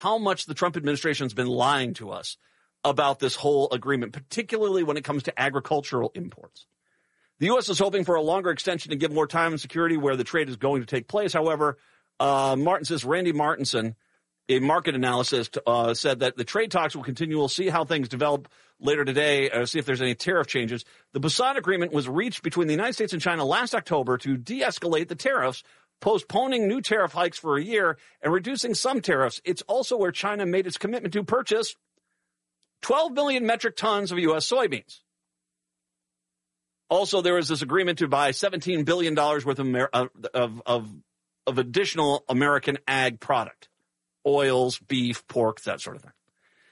how much the Trump administration has been lying to us about this whole agreement, particularly when it comes to agricultural imports. The U.S. is hoping for a longer extension to give more time and security where the trade is going to take place. However, Randy Martinson, a market analyst, said that the trade talks will continue. We'll see how things develop later today, see if there's any tariff changes. The Busan Agreement was reached between the United States and China last October to de-escalate the tariffs, postponing new tariff hikes for a year and reducing some tariffs. It's also where China made its commitment to purchase 12 million metric tons of U.S. soybeans. Also, there was this agreement to buy $17 billion worth of additional American ag product. Oils, beef, pork, that sort of thing.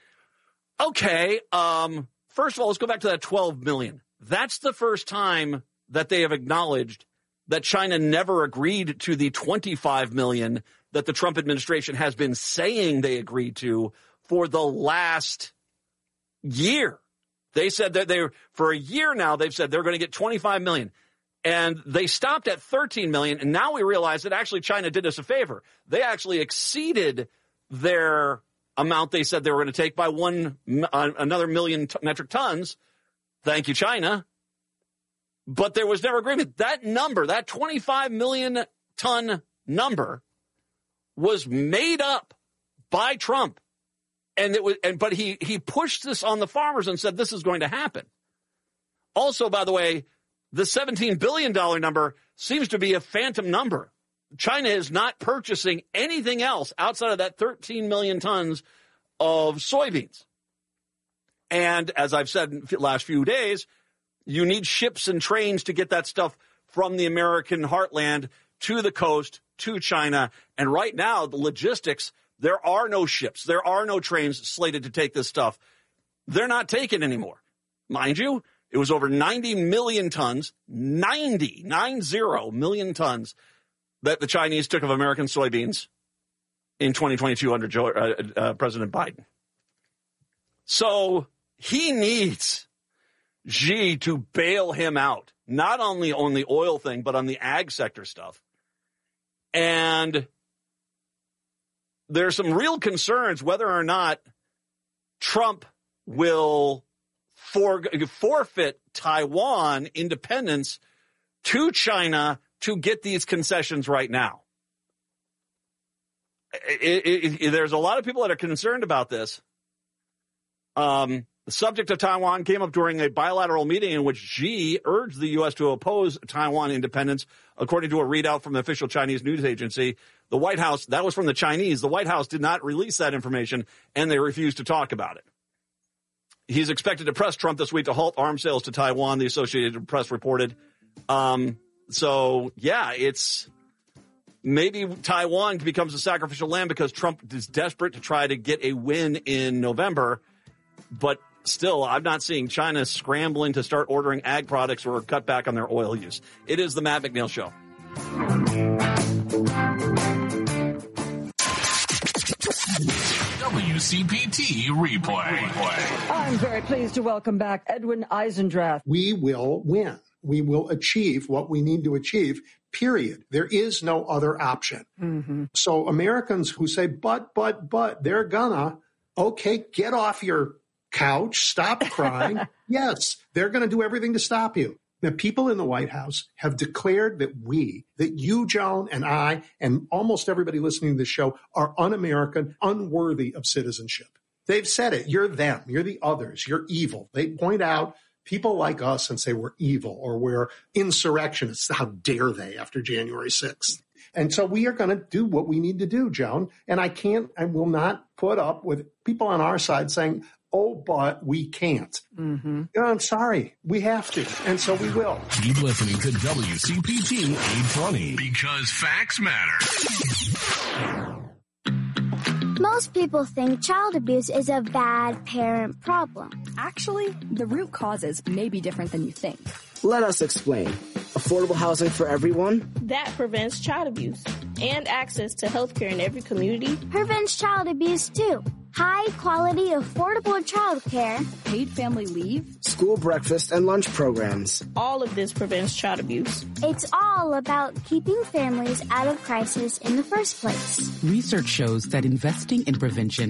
Okay, first of all, let's go back to that 12 million. That's the first time that they have acknowledged that China never agreed to the 25 million that the Trump administration has been saying they agreed to for the last year. They said that for a year now, they've said they're going to get 25 million. And they stopped at 13 million. And now we realize that actually China did us a favor. They actually exceeded their amount they said they were going to take by another million metric tons. Thank you, China. But there was never agreement. That number, that 25 million ton number, was made up by Trump. But he pushed this on the farmers and said this is going to happen. Also, by the way, the $17 billion number seems to be a phantom number. China is not purchasing anything else outside of that 13 million tons of soybeans. And as I've said in the last few days, you need ships and trains to get that stuff from the American heartland to the coast, to China. And right now, the logistics, there are no ships. There are no trains slated to take this stuff. They're not taken anymore. Mind you, it was over 90 million tons, 90 million tons that the Chinese took of American soybeans in 2022 under President Biden. So he needs Xi to bail him out, not only on the oil thing, but on the ag sector stuff. And there's some real concerns whether or not Trump will forfeit Taiwan independence to China to get these concessions right now. There's a lot of people that are concerned about this. The subject of Taiwan came up during a bilateral meeting in which Xi urged the U.S. to oppose Taiwan independence, according to a readout from the official Chinese news agency. The White House, that was from the Chinese, the White House did not release that information, and they refused to talk about it. He's expected to press Trump this week to halt arms sales to Taiwan, the Associated Press reported. So, yeah, it's maybe Taiwan becomes a sacrificial lamb because Trump is desperate to try to get a win in November. But still, I'm not seeing China scrambling to start ordering ag products or cut back on their oil use. It is the Matt McNeil Show. WCPT replay. I'm very pleased to welcome back Edwin Eisendrath. We will win. We will achieve what we need to achieve, period. There is no other option. Mm-hmm. So Americans who say, but, they're gonna, okay, get off your couch, stop crying. Yes, they're going to do everything to stop you. The people in the White House have declared that you, Joan, and I, and almost everybody listening to this show are un-American, unworthy of citizenship. They've said it. You're them. You're the others. You're evil. They point out people like us and say we're evil or we're insurrectionists. How dare they after January 6th? And so we are going to do what we need to do, Joan. And I will not put up with people on our side saying, oh, but we can't. Mm-hmm. I'm sorry. We have to. And so we will. Keep listening to WCPT 820 because facts matter. Most people think child abuse is a bad parent problem. Actually, the root causes may be different than you think. Let us explain. Affordable housing for everyone? That prevents child abuse and access to health care in every community. Prevents child abuse, too. high-quality, affordable childcare, paid family leave, school breakfast and lunch programs. All of this prevents child abuse. It's all about keeping families out of crisis in the first place. Research shows that investing in prevention